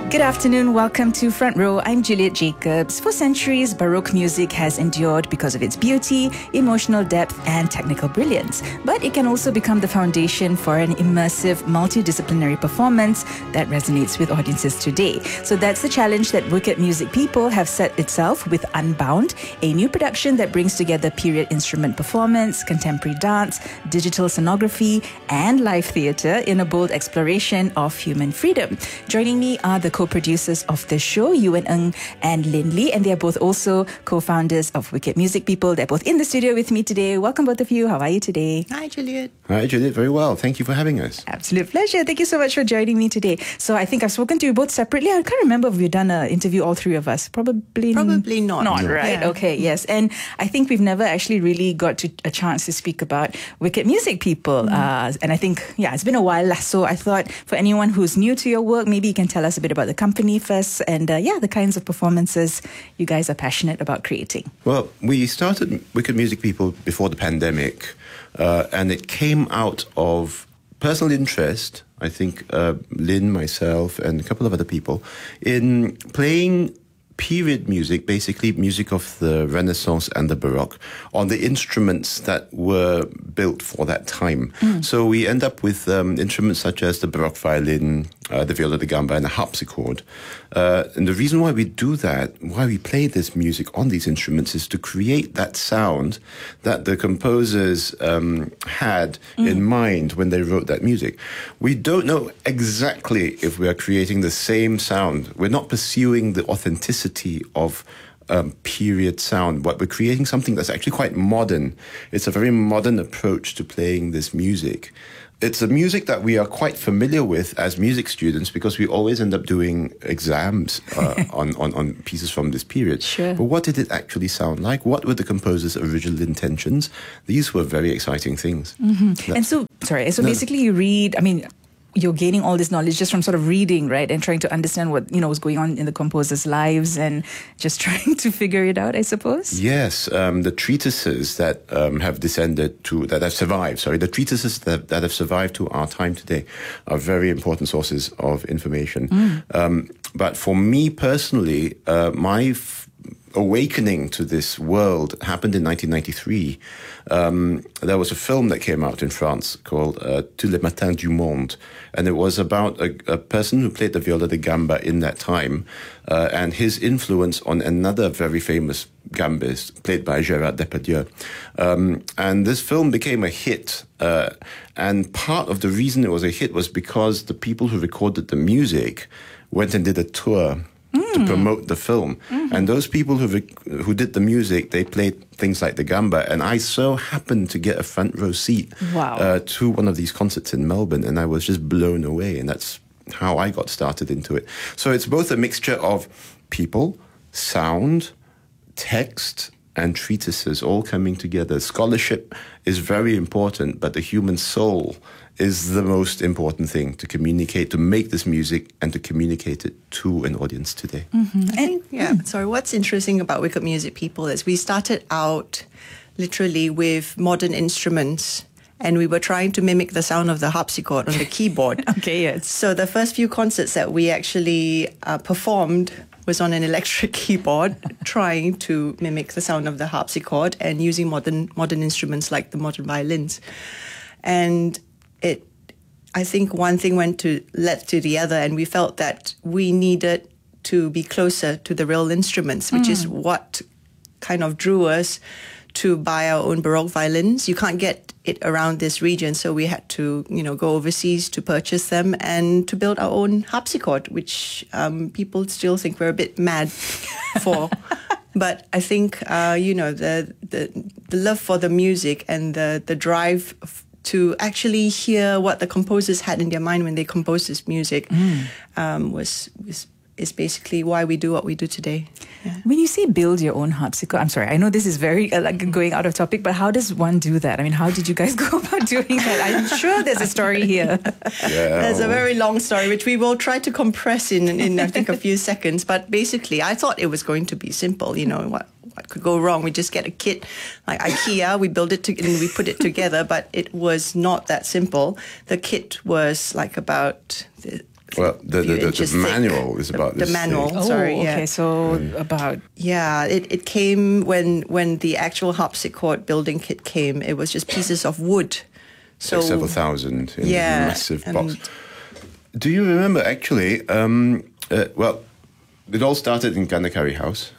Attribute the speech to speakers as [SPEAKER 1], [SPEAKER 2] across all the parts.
[SPEAKER 1] Good afternoon, welcome to Front Row. I'm Juliet Jacobs. For centuries, Baroque music has endured because of its beauty, emotional depth, and technical brilliance. But it can also become the foundation for an immersive, multidisciplinary performance that resonates with audiences today. So that's the challenge that Wicked Music People have set itself with Unbound, a new production that brings together period instrument performance, contemporary dance, digital sonography, and live theatre in a bold exploration of human freedom. Joining me are the co-producers of the show, Ewan Ng and Lin Lee, and they are both also co-founders of Wicked Music People. They're both in the studio with me today. Welcome, both of you. How are you today?
[SPEAKER 2] Hi, Juliet.
[SPEAKER 3] Hi, Juliet. Very well. Thank you for having us.
[SPEAKER 1] Absolute pleasure. Thank you so much for joining me today. So I think I've spoken to you both separately. I can't remember if we've done an interview, all three of us. Probably
[SPEAKER 2] not.
[SPEAKER 1] Not, right? Yeah. Okay, yes. And I think we've never actually really got to a chance to speak about Wicked Music People. And I think, it's been a while. So I thought for anyone who's new to your work, maybe you can tell us a bit about the company first and the kinds of performances you guys are passionate about creating.
[SPEAKER 3] Well, we started Wicked Music People before the pandemic, and it came out of personal interest, I think, Lynn, myself, and a couple of other people, in playing period music, basically music of the Renaissance and the Baroque, on the instruments that were built for that time. So we end up with instruments such as the Baroque violin, the viola da gamba, and the harpsichord. And the reason why we do that, why we play this music on these instruments, is to create that sound that the composers had in mind when they wrote that music. We don't know exactly if we are creating the same sound. We're not pursuing the authenticity of period sound, but we're creating something that's actually quite modern. It's a very modern approach to playing this music. It's a music that we are quite familiar with as music students because we always end up doing exams on pieces from this period.
[SPEAKER 1] Sure.
[SPEAKER 3] But what did it actually sound like? What were the composer's original intentions? These were very exciting things.
[SPEAKER 1] Basically you read, you're gaining all this knowledge just from sort of reading, right? And trying to understand what, was going on in the composers' lives and just trying to figure it out, I suppose?
[SPEAKER 3] Yes. The treatises that have survived to our time today are very important sources of information. But for me personally, my awakening to this world happened in 1993. There was a film that came out in France called Tous les matins du monde, and it was about a person who played the viola da gamba in that time, and his influence on another very famous gambist played by Gérard Depardieu. And this film became a hit, and part of the reason it was a hit was because the people who recorded the music went and did a tour to promote the film. And those people who did the music, they played things like the gamba. And I so happened to get a front row seat to one of these concerts in Melbourne. And I was just blown away. And that's how I got started into it. So it's both a mixture of people, sound, text, and treatises all coming together. Scholarship is very important, but the human soul is the most important thing to communicate, to make this music and to communicate it to an audience today.
[SPEAKER 2] What's interesting about Wicked Music People is we started out literally with modern instruments and we were trying to mimic the sound of the harpsichord on the keyboard.
[SPEAKER 1] Okay, yes.
[SPEAKER 2] So the first few concerts that we actually performed was on an electric keyboard, trying to mimic the sound of the harpsichord and using modern instruments like the modern violins. And I think one thing led to the other, and we felt that we needed to be closer to the real instruments, which is what kind of drew us to buy our own Baroque violins. You can't get it around this region, so we had to, go overseas to purchase them and to build our own harpsichord, which people still think we're a bit mad for. But I think, the love for the music and the drive to actually hear what the composers had in their mind when they composed this music is basically why we do what we do today. Yeah.
[SPEAKER 1] When you say build your own harpsichord, I'm sorry, I know this is very going out of topic, but how does one do that? How did you guys go about doing that? I'm sure there's a story here.
[SPEAKER 2] There's a very long story, which we will try to compress in I think, a few seconds. But basically, I thought it was going to be simple. What could go wrong? We just get a kit like IKEA, we build it and we put it together, but it was not that simple. The kit was like about
[SPEAKER 3] Well, the manual is about this.
[SPEAKER 2] The manual,
[SPEAKER 3] thing.
[SPEAKER 2] sorry.
[SPEAKER 1] Okay, so about...
[SPEAKER 2] Yeah, it came when the actual harpsichord building kit came. It was just pieces of wood. So
[SPEAKER 3] like several thousand in a massive box. Do you remember, actually, well, it all started in Gandhakari House.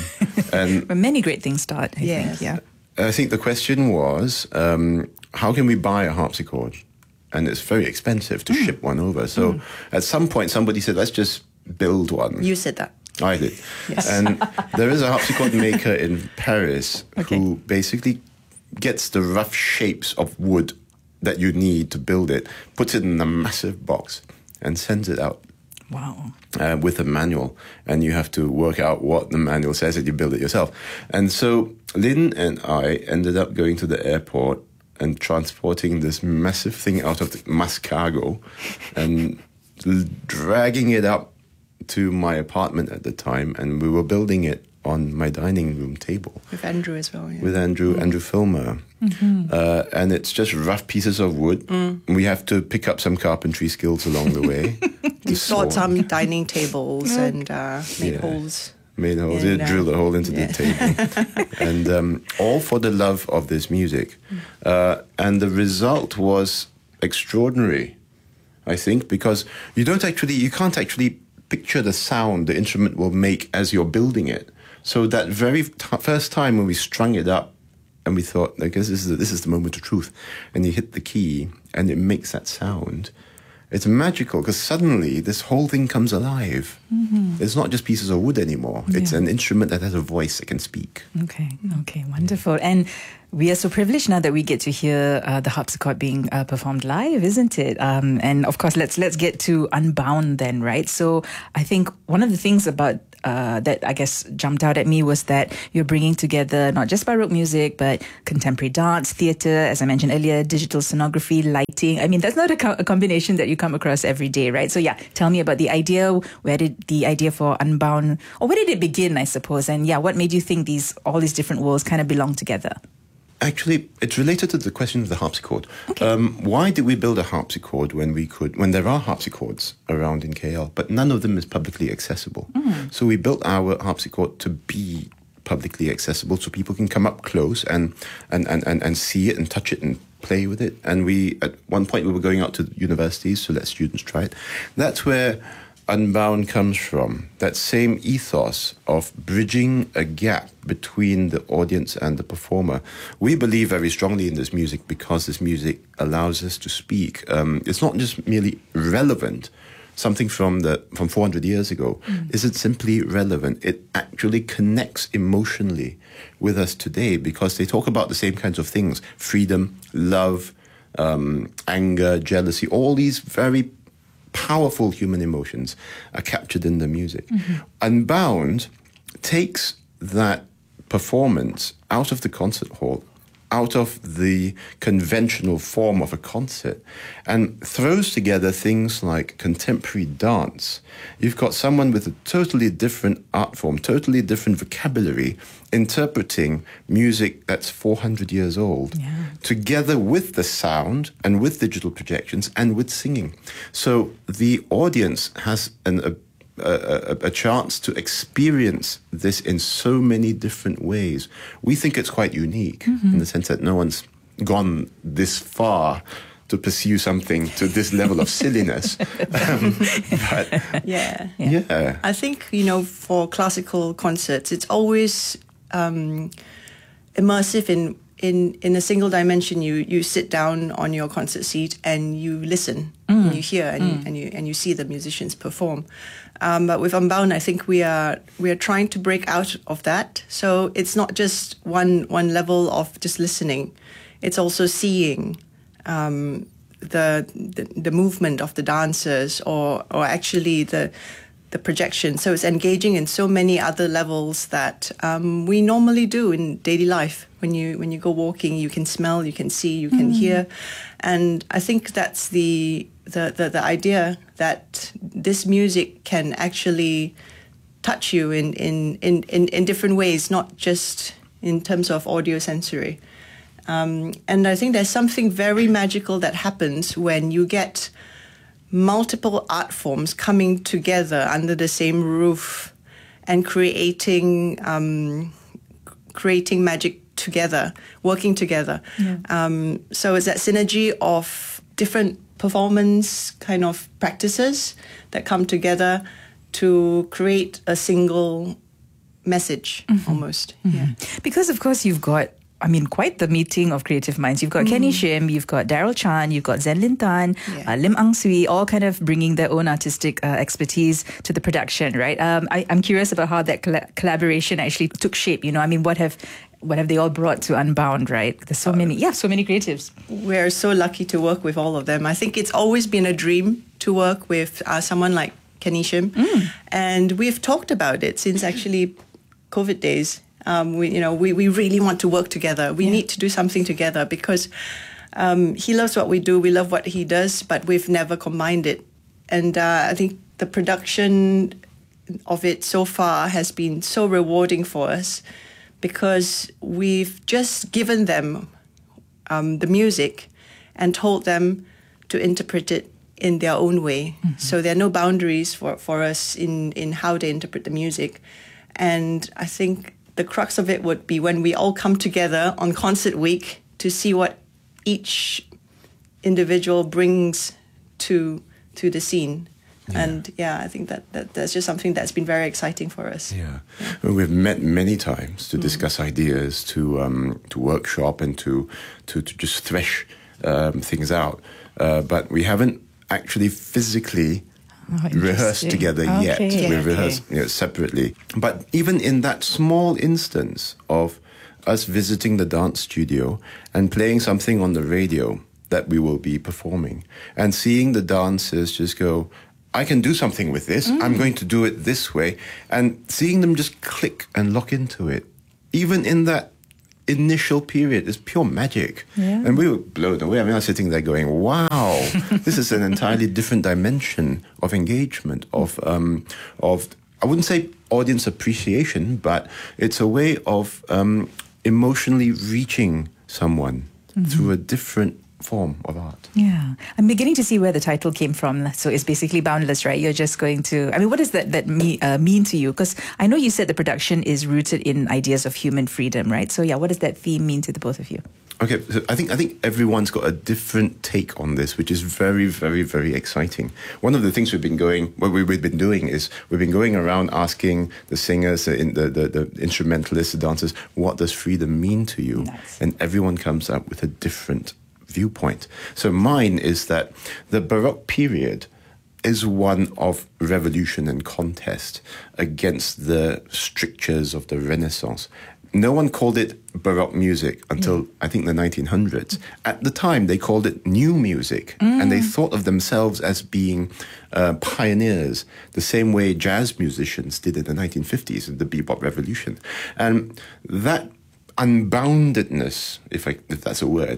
[SPEAKER 3] And
[SPEAKER 1] Where many great things start, I think, yeah.
[SPEAKER 3] I think the question was, how can we buy a harpsichord? And it's very expensive to ship one over. So at some point, somebody said, let's just build one.
[SPEAKER 2] You said that.
[SPEAKER 3] I did.
[SPEAKER 2] Yes.
[SPEAKER 3] And there is a harpsichord maker in Paris who basically gets the rough shapes of wood that you need to build it, puts it in a massive box, and sends it out.
[SPEAKER 1] Wow.
[SPEAKER 3] With a manual, and you have to work out what the manual says and you build it yourself. And so Lynn and I ended up going to the airport and transporting this massive thing out of the mass cargo and dragging it up to my apartment at the time, and we were building it on my dining room table.
[SPEAKER 2] With Andrew as well, yeah.
[SPEAKER 3] With Andrew Filmer. And it's just rough pieces of wood. We have to pick up some carpentry skills along the way.
[SPEAKER 2] We sawed some dining tables and made holes.
[SPEAKER 3] Made holes, drilled a hole into the table. And all for the love of this music. And the result was extraordinary, I think, because you can't actually picture the sound the instrument will make as you're building it. So that very first time when we strung it up, and we thought, I guess this is the moment of truth, and you hit the key, and it makes that sound. It's magical, because suddenly this whole thing comes alive. It's not just pieces of wood anymore. It's an instrument that has a voice that can speak.
[SPEAKER 1] Okay, wonderful. And we are so privileged now that we get to hear the harpsichord being performed live, isn't it? And of course, let's get to Unbound then, right? So I think one of the things about that I guess jumped out at me was that you're bringing together not just Baroque music, but contemporary dance, theatre, as I mentioned earlier, digital sonography, lighting. I mean, that's not a combination that you come across every day, right? So tell me about the idea. Where did the idea for Unbound, or where did it begin, I suppose? And what made you think all these different worlds kind of belong together?
[SPEAKER 3] Actually, it's related to the question of the harpsichord. Okay. Why did we build a harpsichord when there are harpsichords around in KL, but none of them is publicly accessible? So we built our harpsichord to be publicly accessible, so people can come up close and see it and touch it and play with it. And at one point we were going out to universities to let students try it. That's where Unbound comes from, that same ethos of bridging a gap between the audience and the performer. We believe very strongly in this music because this music allows us to speak. It's not just merely relevant, something from 400 years ago. Isn't simply relevant. It actually connects emotionally with us today because they talk about the same kinds of things: freedom, love, anger, jealousy, all these very powerful human emotions are captured in the music. Unbound takes that performance out of the concert hall, out of the conventional form of a concert, and throws together things like contemporary dance. You've got someone with a totally different art form, totally different vocabulary, interpreting music that's 400 years old, together with the sound and with digital projections and with singing. So the audience has a chance to experience this in so many different ways. We think it's quite unique in the sense that no one's gone this far to pursue something to this level of silliness. But I think, for classical concerts, it's always immersive in a single dimension. You sit down on your concert seat and you listen, and you hear, and you see the musicians perform. But with Unbound, I think we are trying to break out of that. So it's not just one level of just listening; it's also seeing the movement of the dancers, or actually the projection. So it's engaging in so many other levels that we normally do in daily life. When you go walking, you can smell, you can see, you can hear, and I think that's the idea that this music can actually touch you in different ways, not just in terms of audio sensory. And I think there's something very magical that happens when you get
[SPEAKER 2] multiple art forms coming together under the same roof and creating magic together, working together. So it's that synergy of different performance kind of practices that come together to create a single message almost.
[SPEAKER 1] Because of course you've got, quite the meeting of creative minds. You've got Kenny Shim, you've got Daryl Chan, you've got Zen Lin Tan, Lim Ang Sui, all kind of bringing their own artistic expertise to the production, right? I'm curious about how that collaboration actually took shape. What have they all brought to Unbound, right? There's so many creatives.
[SPEAKER 2] We're so lucky to work with all of them. I think it's always been a dream to work with someone like Kenny Shim. And we've talked about it since actually COVID days. We really want to work together. We need to do something together because he loves what we do. We love what he does, but we've never combined it. And I think the production of it so far has been so rewarding for us because we've just given them the music and told them to interpret it in their own way. So there are no boundaries for us in how they interpret the music. And I think the crux of it would be when we all come together on concert week to see what each individual brings to the scene. And I think that's just something that's been very exciting for us.
[SPEAKER 3] Well, we've met many times to discuss ideas, to workshop and to just thresh things out. But we haven't actually physically rehearsed together yet. We've rehearsed separately. But even in that small instance of us visiting the dance studio and playing something on the radio that we will be performing and seeing the dancers just go, I can do something with this. I'm going to do it this way. And seeing them just click and lock into it, even in that initial period, is pure magic. And we were blown away. I was sitting there going, wow, this is an entirely different dimension of engagement, of I wouldn't say audience appreciation, but it's a way of emotionally reaching someone through a different form of art.
[SPEAKER 1] I'm beginning to see where the title came from. So it's basically boundless, right? You're just going to, what does that mean to you? Because I know you said the production is rooted in ideas of human freedom, right? So what does that theme mean to the both of you?
[SPEAKER 3] Okay, so I think everyone's got a different take on this, which is very, very, very exciting. One of the things we've been doing is we've been going around asking the singers, the instrumentalists, the dancers, what does freedom mean to you? And everyone comes up with a different viewpoint. So mine is that the Baroque period is one of revolution and contest against the strictures of the Renaissance. No one called it Baroque music until, I think, the 1900s. At the time, they called it new music, and they thought of themselves as being pioneers, the same way jazz musicians did in the 1950s, in the bebop revolution. And that unboundedness, if that's a word,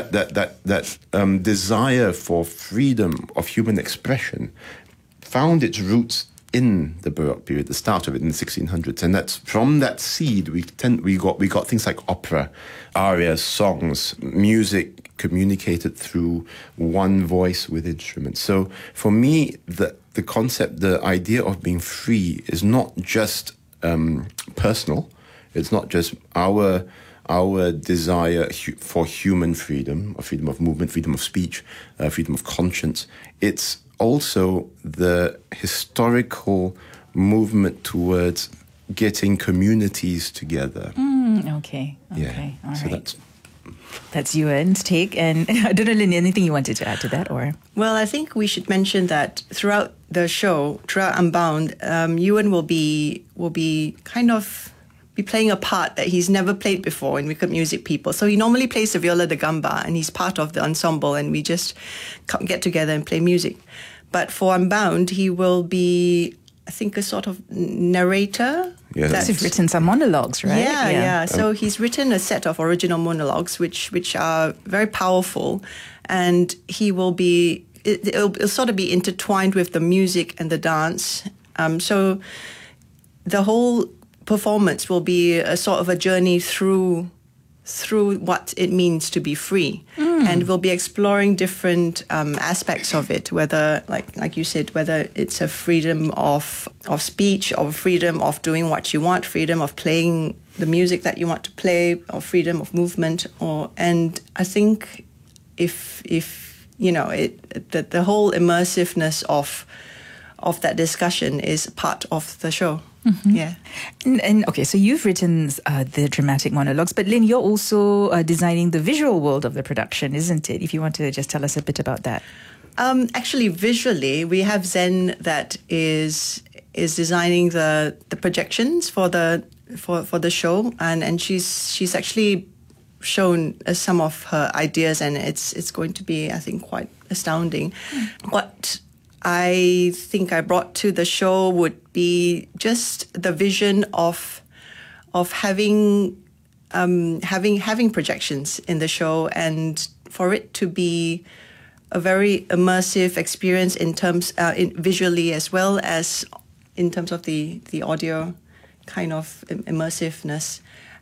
[SPEAKER 3] that desire for freedom of human expression found its roots in the Baroque period, the start of it in the 1600s, and that's from that seed we got things like opera, arias, songs, music communicated through one voice with instruments. So for me, the concept, the idea of being free is not just personal. It's not just our desire for human freedom, or freedom of movement, freedom of speech, freedom of conscience. It's also the historical movement towards getting communities together.
[SPEAKER 1] Okay. All
[SPEAKER 3] so
[SPEAKER 1] right. That's Ewan's take. And I don't know, Lynn, anything you wanted to add to that? Or
[SPEAKER 2] Well, I think we should mention that throughout the show, throughout Unbound, Ewan will be kind of be playing a part that he's never played before in Wicked Music People. So he normally plays the viola da gamba, and he's part of the ensemble, and we just get together and play music. But for Unbound, he will be, I think, a sort of narrator.
[SPEAKER 1] You've written some monologues, right?
[SPEAKER 2] Yeah. So he's written a set of original monologues, which are very powerful, and he will be. It'll sort of be intertwined with the music and the dance. So the whole performance will be a sort of a journey through through what it means to be free. And we'll be exploring different aspects of it, whether, like you said, whether it's a freedom of speech, or freedom of doing what you want, freedom of playing the music that you want to play, or freedom of movement. And I think if you know, the whole immersiveness of that discussion is part of the show. Yeah.
[SPEAKER 1] And okay, so you've written the dramatic monologues, but Lynn, you're also designing the visual world of the production, isn't it? If you want to just tell us a bit about that.
[SPEAKER 2] Actually, visually, we have Zen that is designing the projections for the show, and she's actually shown some of her ideas, and it's going to be, I think, quite astounding. What I think I brought to the show would be just the vision of having projections in the show, and for it to be a very immersive experience in terms visually, as well as in terms of the audio kind of immersiveness.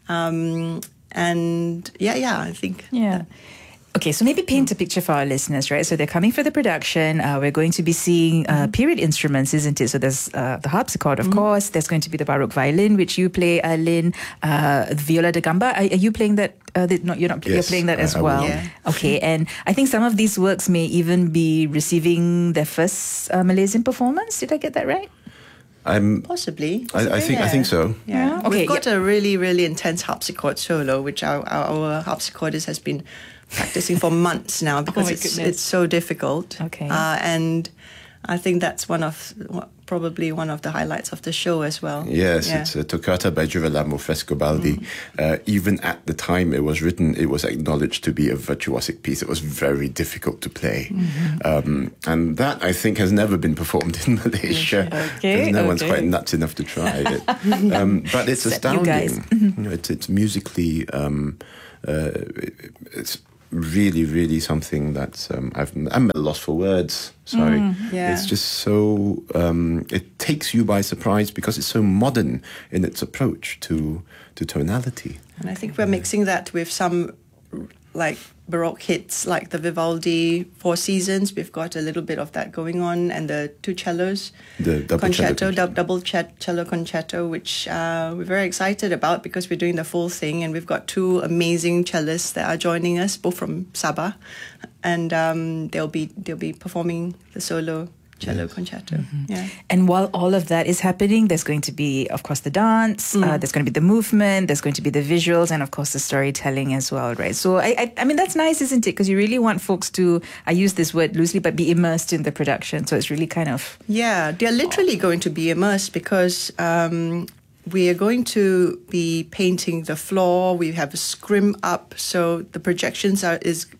[SPEAKER 2] And I think.
[SPEAKER 1] Yeah. Okay, so maybe paint a picture for our listeners, right? So they're coming for the production. We're going to be seeing period instruments, isn't it? So there's the harpsichord, of course. There's going to be the Baroque violin, which you play, Lynn. Viola da gamba. Are you playing that? You're playing that as well.
[SPEAKER 2] Yeah.
[SPEAKER 1] Okay, and I think some of these works may even be receiving their first Malaysian performance. Did I get that right?
[SPEAKER 2] Possibly.
[SPEAKER 3] I think so.
[SPEAKER 2] Yeah.
[SPEAKER 1] Okay,
[SPEAKER 2] We've got a really, really intense harpsichord solo, which our harpsichordist has been practicing for months now, because it's so difficult.
[SPEAKER 1] Okay.
[SPEAKER 2] And I think that's probably one of the highlights of the show as well.
[SPEAKER 3] Yes, it's a toccata by Girolamo Frescobaldi. Even at the time it was written, it was acknowledged to be a virtuosic piece. It was very difficult to play. And that, I think, has never been performed in Malaysia.
[SPEAKER 1] Okay,
[SPEAKER 3] no one's quite nuts enough to try it. But it's astounding.
[SPEAKER 1] You guys.
[SPEAKER 3] It's musically... it's really, really something that I'm at a loss for words. Sorry. It's just so... it takes you by surprise because it's so modern in its approach to tonality.
[SPEAKER 2] And I think we're mixing that with some like Baroque hits like the Vivaldi Four Seasons. We've got a little bit of that going on, and the two cellos,
[SPEAKER 3] The double
[SPEAKER 2] cello concerto, which we're very excited about because we're doing the full thing, and we've got two amazing cellists that are joining us, both from Sabah, and they'll be performing the solo cello concerto. Yeah.
[SPEAKER 1] And while all of that is happening, there's going to be, of course, the dance, there's going to be the movement, there's going to be the visuals, and of course the storytelling as well, right? So I mean, that's nice, isn't it? Because you really want folks to, I use this word loosely, but be immersed in the production. So it's really kind of...
[SPEAKER 2] Yeah, they're literally going to be immersed because we are going to be painting the floor. We have a scrim up, so the projections are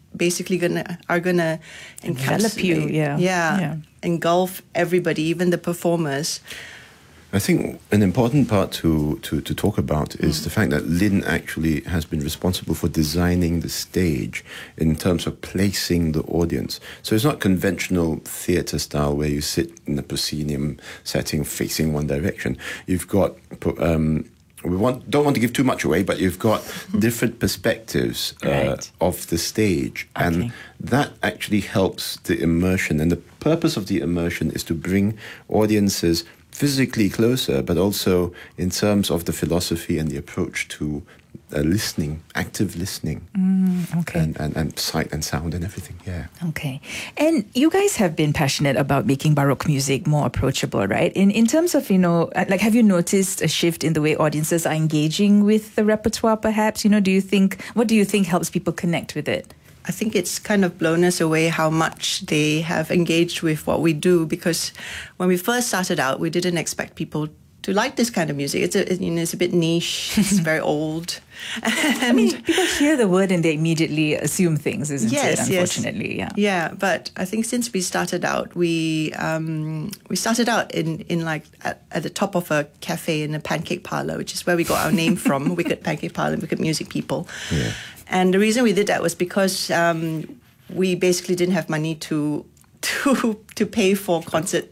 [SPEAKER 2] gonna
[SPEAKER 1] envelop you. Yeah.
[SPEAKER 2] Engulf everybody, even the performers.
[SPEAKER 3] I think an important part to talk about is the fact that Lynn actually has been responsible for designing the stage in terms of placing the audience. So it's not conventional theatre style where you sit in a proscenium setting facing one direction. You've got... don't want to give too much away, but you've got different perspectives of the stage.
[SPEAKER 1] Okay.
[SPEAKER 3] And that actually helps the immersion. And the purpose of the immersion is to bring audiences physically closer, but also in terms of the philosophy and the approach to listening, active listening, and sight and sound and everything. Yeah.
[SPEAKER 1] Okay. And you guys have been passionate about making Baroque music more approachable, right? In terms of, like, have you noticed a shift in the way audiences are engaging with the repertoire, perhaps? What do you think helps people connect with it?
[SPEAKER 2] I think it's kind of blown us away how much they have engaged with what we do, because when we first started out, we didn't expect people to like this kind of music. It's a bit niche. It's very old.
[SPEAKER 1] I mean, people hear the word and they immediately assume things, isn't it? Unfortunately,
[SPEAKER 2] yeah. But I think since we started out, we started out in like at the top of a cafe in a pancake parlor, which is where we got our name from. Wicked Pancake Parlor, Wicked Music People. Yeah. And the reason we did that was because we basically didn't have money to pay for proper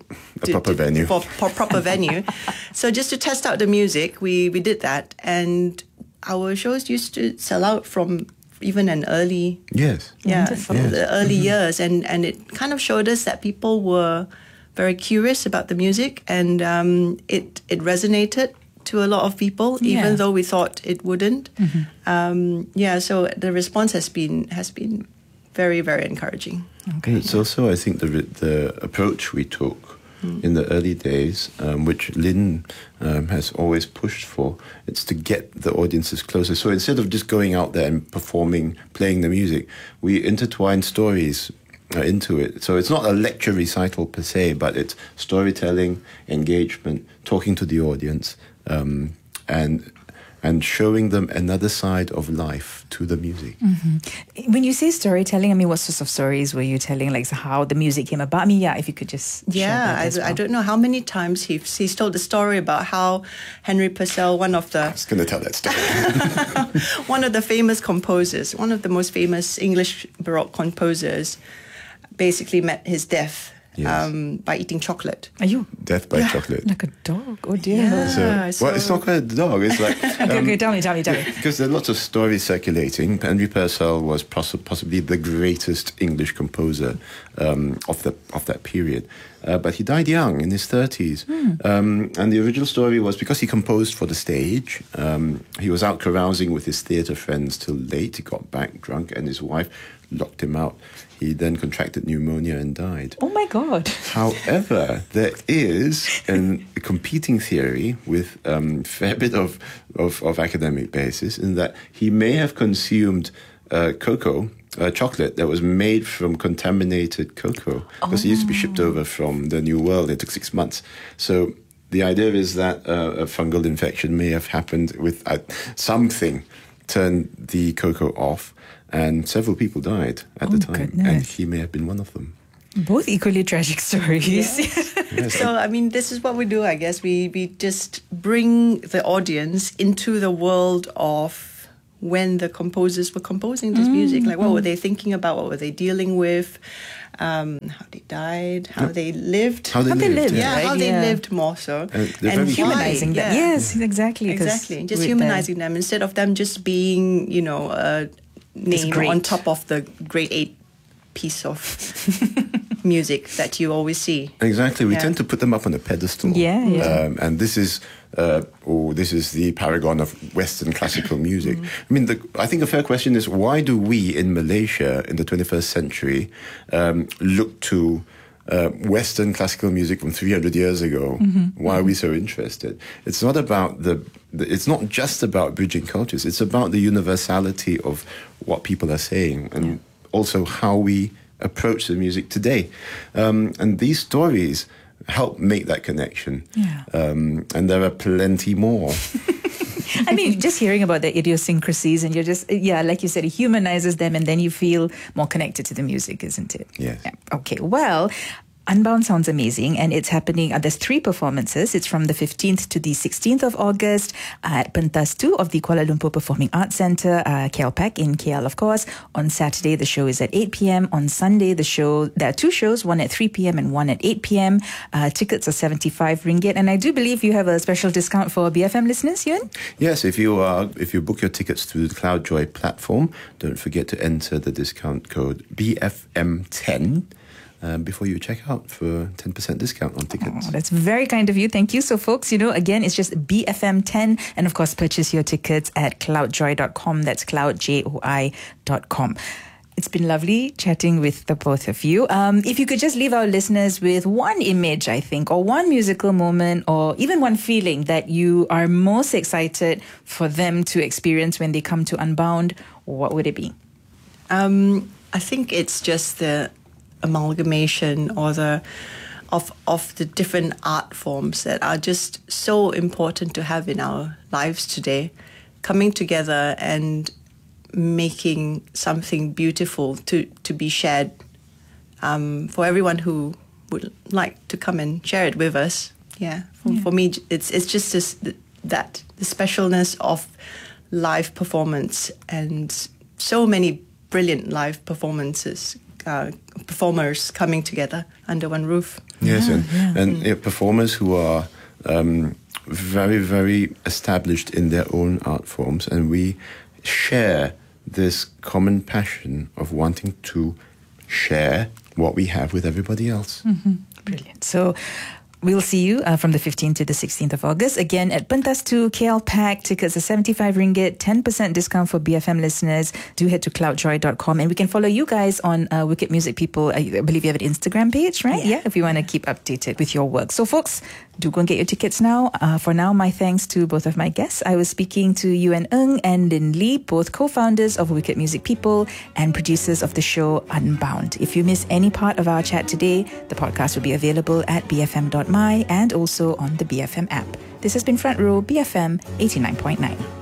[SPEAKER 2] venue. So just to test out the music, we did that, and our shows used to sell out from even an early
[SPEAKER 3] Yes.
[SPEAKER 2] from the early years, and it kind of showed us that people were very curious about the music, and it resonated to a lot of people, even though we thought it wouldn't. So the response has been very, very encouraging.
[SPEAKER 3] Okay. It's also, I think, the approach we took in the early days, which Lynn has always pushed for. It's to get the audiences closer. So instead of just going out there and performing, playing the music, we intertwine stories into it. So it's not a lecture recital per se, but it's storytelling, engagement, talking to the audience, and showing them another side of life to the music.
[SPEAKER 1] When you say storytelling, I mean, what sorts of stories were you telling? Like how the music came about? I mean, if you could just share that as well.
[SPEAKER 2] I don't know how many times he's told the story about how Henry Purcell, one of the...
[SPEAKER 3] I was going to tell that story.
[SPEAKER 2] one of the famous composers, one of the most famous English Baroque composers, basically met his death by eating chocolate.
[SPEAKER 1] Are you?
[SPEAKER 3] Death by chocolate.
[SPEAKER 1] Like a dog? Oh dear.
[SPEAKER 3] Well, it's not quite a dog. It's like...
[SPEAKER 1] okay, tell me.
[SPEAKER 3] Because there are lots of stories circulating. Henry Purcell was possibly the greatest English composer of that period. But he died young, in his 30s. And the original story was because he composed for the stage, he was out carousing with his theatre friends till late. He got back drunk and his wife locked him out. He then contracted pneumonia and died.
[SPEAKER 1] Oh my God.
[SPEAKER 3] However, there is a competing theory with a fair bit of academic basis in that he may have consumed chocolate that was made from contaminated cocoa, because it used to be shipped over from the New World. It took 6 months. So the idea is that a fungal infection may have happened with something turned the cocoa off, and several people died at the time,
[SPEAKER 1] goodness.
[SPEAKER 3] and he may have been one of them.
[SPEAKER 1] Both equally tragic stories.
[SPEAKER 3] Yes.
[SPEAKER 2] So, I mean, this is what we do, I guess. We just bring the audience into the world of when the composers were composing this music. Like, what were they thinking about? What were they dealing with? How they died, how they lived.
[SPEAKER 3] How they lived.
[SPEAKER 2] How they lived more so.
[SPEAKER 3] And
[SPEAKER 1] humanizing them. Yes, exactly.
[SPEAKER 2] Just humanizing them instead of them just being, a name on top of the grade 8 piece of music that you always see.
[SPEAKER 3] Exactly. We tend to put them up on a pedestal. And this is the paragon of Western classical music. I mean, I think a fair question is, why do we in Malaysia in the 21st century look to Western classical music from 300 years ago? Why are we so interested? It's not about it's not just about bridging cultures. It's about the universality of what people are saying, and also how we approach the music today. And these stories help make that connection. And there are plenty more.
[SPEAKER 1] I mean, just hearing about the idiosyncrasies, and you're just, like you said, it humanizes them, and then you feel more connected to the music, isn't it?
[SPEAKER 3] Yes.
[SPEAKER 1] Yeah. Okay, well, Unbound sounds amazing, and it's happening. There's 3 performances. It's from the 15th to the 16th of August at Pentas 2 of the Kuala Lumpur Performing Arts Centre, KLPAC in KL, of course. On Saturday, the show is at 8 p.m. On Sunday, there are 2 shows, one at 3 p.m. and one at 8 p.m. Tickets are 75 ringgit, and I do believe you have a special discount for BFM listeners, Yuen?
[SPEAKER 3] Yes, if you book your tickets through the CloudJoy platform, don't forget to enter the discount code BFM10. Before you check out for 10% discount on tickets.
[SPEAKER 1] That's very kind of you. Thank you. So, folks, again, it's just BFM10. And, of course, purchase your tickets at cloudjoy.com. That's cloudjoi.com. It's been lovely chatting with the both of you. If you could just leave our listeners with one image, I think, or one musical moment, or even one feeling that you are most excited for them to experience when they come to Unbound, what would it be?
[SPEAKER 2] I think it's just the amalgamation or of the different art forms that are just so important to have in our lives today, coming together and making something beautiful to be shared for everyone who would like to come and share it with us. For me, it's just the specialness of live performance, and so many brilliant live performers coming together under one roof.
[SPEAKER 3] Yes, and performers who are very, very established in their own art forms, and we share this common passion of wanting to share what we have with everybody else.
[SPEAKER 1] Brilliant. So we'll see you from the 15th to the 16th of August. Again, at Pentas 2, KL Pack. Tickets are 75 ringgit, 10% discount for BFM listeners. Do head to cloudjoy.com. And we can follow you guys on Wicked Music People. I believe you have an Instagram page, right? Yeah, if you want to keep updated with your work. So, folks, do go and get your tickets now. For now, my thanks to both of my guests. I was speaking to Yuen Ng and Lin Lee, both co-founders of Wicked Music People and producers of the show Unbound. If you miss any part of our chat today, the podcast will be available at bfm.my and also on the BFM app. This has been Front Row, BFM 89.9.